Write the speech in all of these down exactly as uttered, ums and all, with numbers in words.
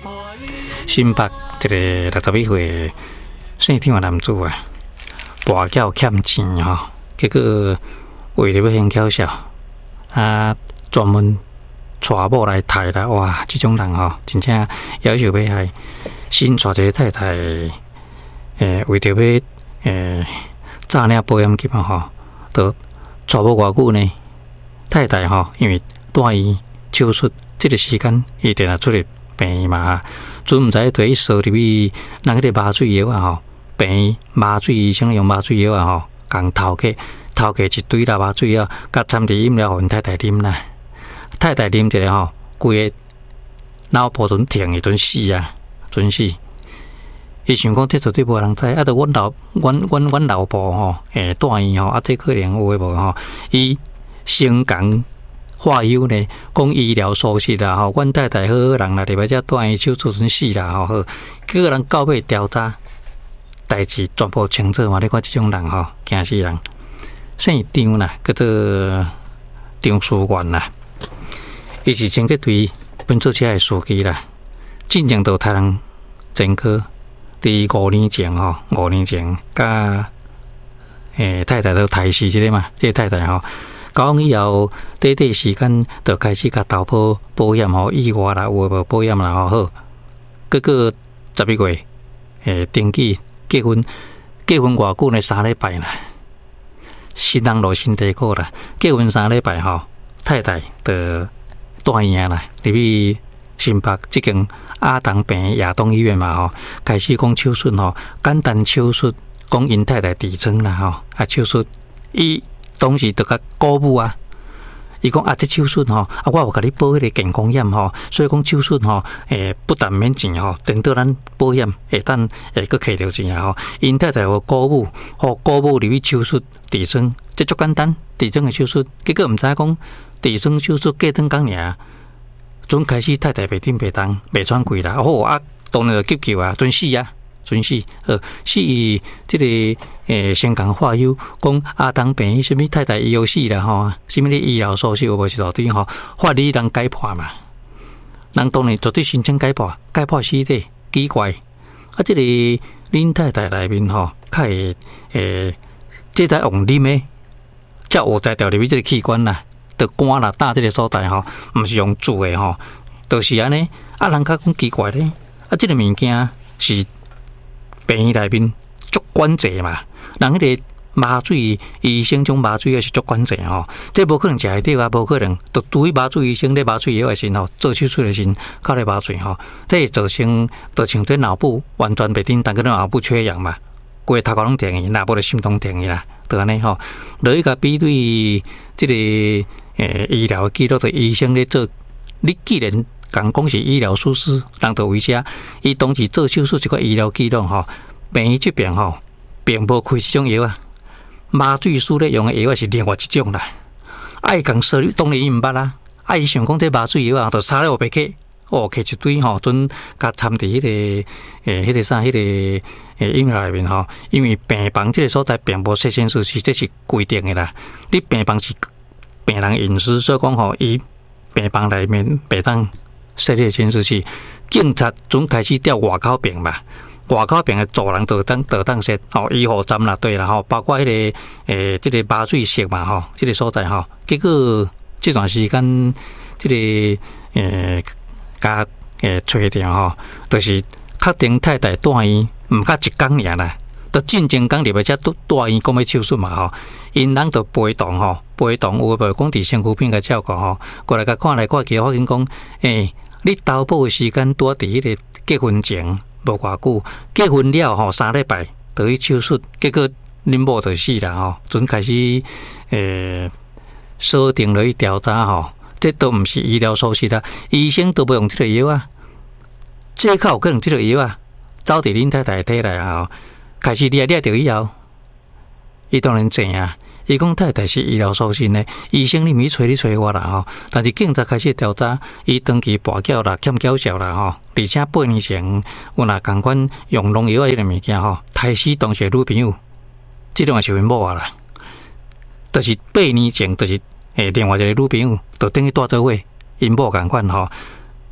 新北一个六十一岁姓张的男子啊，跋筊欠钱吼，结果为了要先缴销，啊，专门娶某来抬啦，哇！这种人吼，真正要求要害，新娶一个太太，诶，为着要诶诈领保险金嘛吼，都娶无偌久呢。太太吼，因为带伊手术，这个时间伊定也出入病院嘛，准毋知对伊烧入去人迄个麻醉药啊吼，病院麻醉医生用麻醉药啊吼，共头家头家一堆啦麻醉药，甲掺伫饮料，互因太太啉啦。太太啉一个吼，规个脑部准停的，准死啊，准死。伊想讲，这绝对无人知，啊，着阮老阮阮阮老婆吼，诶，带伊吼，啊，这可能有诶无吼，伊先讲话休呢，讲医疗疏失啦吼，阮太太好好人啦，入来遮带伊手术准死啦吼，好，结果人到尾调查，代志全部清楚嘛，你看这种人吼，惊死人。姓张啦，叫做张书元啦。伊是前这对本做车的司机啦，进前到台南前科，伫五年前吼，五年前甲诶太太都抬死即个嘛，即、这个太太吼，交往以后，短短时间就开始甲投保保险吼，意外啦，有无保险啦吼好，结果十一月诶登记结婚，结婚偌久呢？三礼拜啦，新人落身体好啦，结婚三礼拜吼，太太就带伊啦，入去新北即间亚东病亚东医院嘛吼，开始讲手术吼，简单手术，讲因太太痔疮啦吼，啊手术，伊当时就甲鼓舞啊，伊讲啊，这手术吼，啊我有甲你保迄个健康险吼，所以讲手术吼，诶不但免钱吼，等到咱保险会当会搁摕着钱啊吼，因太太有鼓舞，吼鼓舞入去手术痔疮，这足简单，痔疮的手术，结果毋知讲。痔疮手术过两工尔，准开始太太袂顶袂动，袂喘气啦。好啊，当然就急救啊，准死啊，准死。呃，死这个诶，先讲化休，讲阿东病院什么太太伊又死啦吼，什么咧医疗疏失有无是到底吼？法律人解判嘛，人当然绝对申请解判，解判死体奇怪。啊，这个恁太太内面吼，较会诶，这台用啉诶，才有在调入去这个器官啦。就肝啦、胆这个所在吼，毋是用煮的吼，就是安尼。啊，人较讲奇怪咧，啊，这个物件是病院内面足管制嘛。人迄个麻醉医生种麻醉药是足管制吼，这无可能食会着啊，无可能。就对于麻醉医生咧麻醉药的时候，做手术的时候，靠咧麻醉吼，这会造成就像对脑部完全袂叮当，跟脑部缺氧嘛，规头壳拢停去，脑部的心脏停去啦，就安尼吼。落去甲比对这个。诶，医疗记录对医生咧做，你既然讲讲是医疗疏失，人就为啥？伊当时做手术这个医疗记录吼，病院这边吼，并无开这种药啊。麻醉师咧用的药是另外一种啦。爱讲说你当然伊毋捌啦，爱想讲这麻醉药啊，就插咧后背去，哦，摕一堆吼，准甲掺伫迄个诶，迄个啥，迄个诶饮料内面吼。因为病房这个所在并无设先术是，这是规定的啦。你病房是。病人隐私，所以讲吼，伊病房内面袂当设立监视器，警察准开始调外口病嘛，外口病的主人就当就当设吼医护站啦，对啦吼，包括迄、那个诶，即、这个麻醉室嘛吼，即、这个所在吼，结果这段时间，即、这个诶甲诶找着吼，就是确定太太带伊毋甲一工尔啦。就进前讲入来遮带伊讲要手术嘛吼，因人就陪同吼，陪同有无讲伫身躯边甲照顾吼，过来甲看来看去，发现讲，诶、欸，你投保的时间拄伫迄个结婚前无偌久，结婚了吼三礼拜就去手术，结果恁某就死啦吼，准开始诶锁定落去调查吼，这都毋是医疗疏失啦，医生都无用即个药啊，这靠有可能即个药啊，走伫恁太太体内吼。开始掠掠着以后，伊当然知啊。伊讲太太是医疗疏失呢，医生你咪找你找我啦吼。但是警察开始调查，伊长期跋筊啦、欠缴销啦吼，而且八年前有若共款用农药啊迄个物件吼，杀死当时女朋友，即种也是因某啊啦。就是八年前，就是诶另外一个女朋友，就等于带做伙，因某共款吼，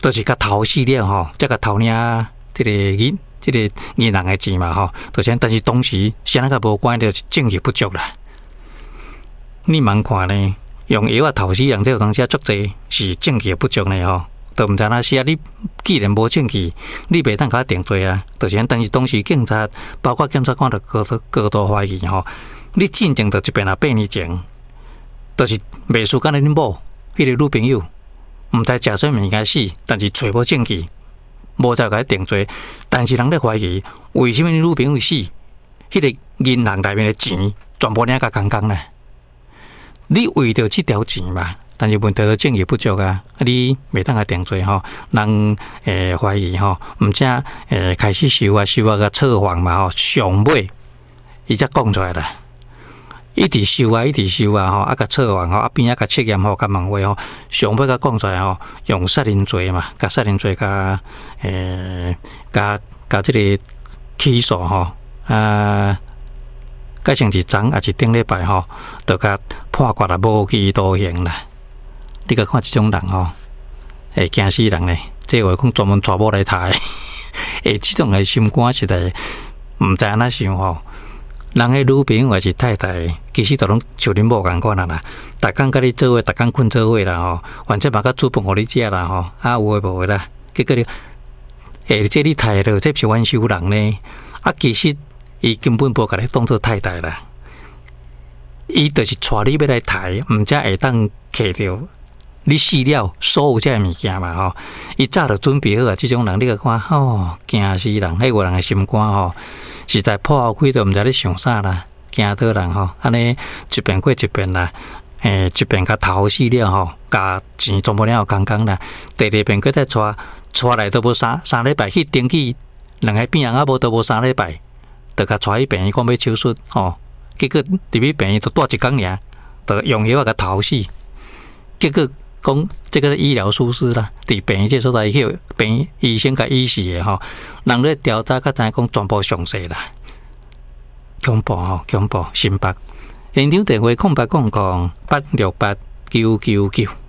都、就是甲偷死了吼，再甲偷领这个银，这个银行的钱嘛吼，就先，但是当时谁那个无管，就是证据不足啦。你茫看呢，用药啊偷死人，这有当时足济是证据不足呢吼。都毋知哪时啊！你既然无证据，你袂当甲定罪啊！就是，但是当时警察包括检察官都高度高度怀疑吼。你进前就一边啊八年前，就是袂输干你某迄个女朋友，毋知食啥物件死，但是找无证据，无再甲定罪。但是人咧怀疑，为什么你女朋友死？迄个银行内面的钱全部领甲空空咧？你为着即条钱嘛？但是问题证据不足啊，你袂当甲定罪吼，人诶怀疑吼，毋则诶开始收啊收啊个测谎嘛吼，上尾伊才讲出来啦，一直收啊一直收啊吼，啊甲测谎吼，啊边啊甲测验吼，甲问话吼，上尾甲讲出来吼，用杀人罪嘛，甲杀人罪甲诶甲甲即个起诉吼啊。改成一昨也是顶礼拜吼，就甲判决啊无期徒刑啦。你甲看即种人吼，会惊死人咧！即话讲专门带某来杀，诶，即种诶心肝实在毋知安怎想吼。人诶女朋友还是太太，其实都拢像恁某共款啦啦。逐工甲你做伙，逐工困做伙啦吼。反正嘛甲煮饭互你食啦吼，啊有诶无诶啦。结果你，诶，即你太太，这是冤仇人呢。啊，其实伊根本无甲你当做太太啦。伊就是带你要来杀，毋则会当摕着。你死了，所有这物件嘛吼，伊早就准备好啊！这种人你个看吼，惊死人！迄个人的心肝吼，实在破开都毋知你想啥啦，惊到人吼，安尼一遍过一遍啦，诶，一遍甲偷死了吼，甲钱全部了刚刚啦，第二遍过再带带来都无三三礼拜去登记，两个病人啊无都无三礼拜，就甲带去病院讲要手术吼，结果入去病院都带一工尔，就用药啊甲偷死，结果。讲这个医疗疏失啦，伫病院这所在去病院医生甲医师的吼，人咧调查甲知讲全部详细啦，恐怖吼，恐怖，新北现场电话空八空空八六八九九九。